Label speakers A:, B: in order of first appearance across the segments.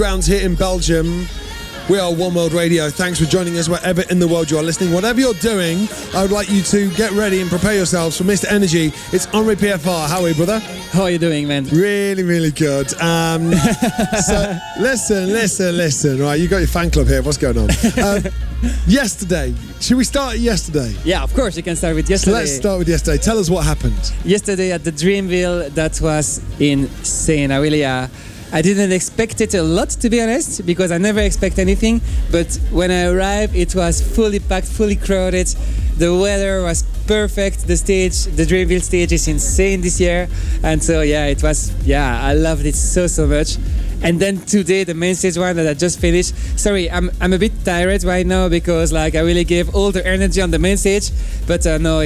A: Grounds here in Belgium. We are One World Radio. Thanks for joining us wherever in the world you are listening. Whatever you're doing, I would like you to get ready and prepare yourselves for Mr. Energy. It's Henri PFR. How are you, brother?
B: How are you doing, man?
A: Really, really good. So listen. Right, you got your fan club here. What's going on? Yesterday. Should we start yesterday?
B: Yeah, of course. You can start with yesterday.
A: So let's start with yesterday. Tell us what happened.
B: Yesterday at the Dreamville, that was insane. I didn't expect it a lot, to be honest, because I never expect anything. But when I arrived, it was fully packed, fully crowded. The weather was perfect. The Dreamville stage is insane this year. And so, I loved it so much. And then today, the main stage one that I just finished. Sorry, I'm a bit tired right now because I really gave all the energy on the main stage. But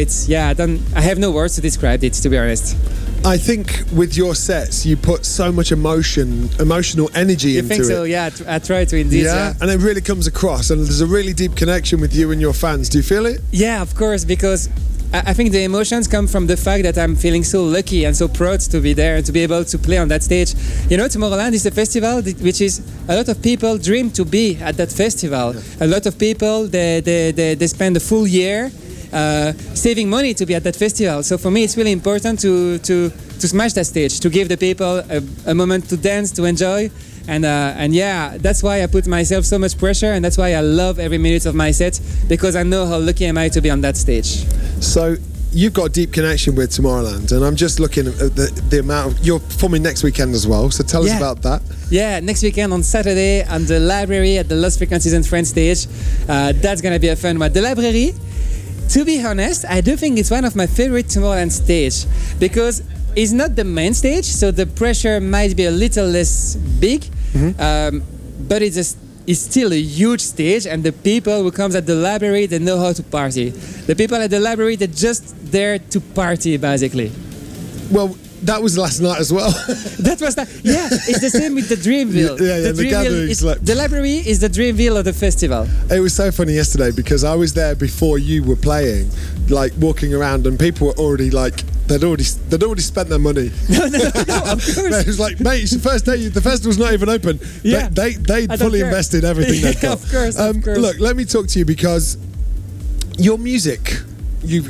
B: I have no words to describe it, to be honest.
A: I think with your sets, you put so much emotional energy into it.
B: You think so? Yeah, I try to indeed.
A: Yeah, and it really comes across, and there's a really deep connection with you and your fans. Do you feel it?
B: Yeah, of course, because I think the emotions come from the fact that I'm feeling so lucky and so proud to be there and to be able to play on that stage. You know, Tomorrowland is a festival which is a lot of people dream to be at that festival. Yeah. A lot of people, they spend a full year saving money to be at that festival. So for me, it's really important to smash that stage, to give the people a moment to dance, to enjoy. And that's why I put myself so much pressure, and that's why I love every minute of my set, because I know how lucky am I to be on that stage.
A: So you've got a deep connection with Tomorrowland, and I'm just looking at the amount of... You're performing next weekend as well, so tell us about that.
B: Yeah, next weekend on Saturday at the library at the Lost Frequencies and Friends stage. That's going to be a fun one. The library, to be honest, I do think it's one of my favorite Tomorrowland stage, because it's not the main stage, so the pressure might be a little less big, but it's still a huge stage, and the people who comes at the library, they know how to party. The people at the library, they're just there to party, basically.
A: Well, that was last night as well.
B: That was that. Yeah, it's the same with the Dreamville.
A: The gatherings.
B: The library is the Dreamville of the festival.
A: It was so funny yesterday because I was there before you were playing, walking around, and people were already they'd already spent their money.
B: No, of course.
A: It was like, mate, it's the first day. The festival's not even open.
B: Yeah,
A: they fully invested everything they'd got.
B: Of course.
A: Look, let me talk to you because your music.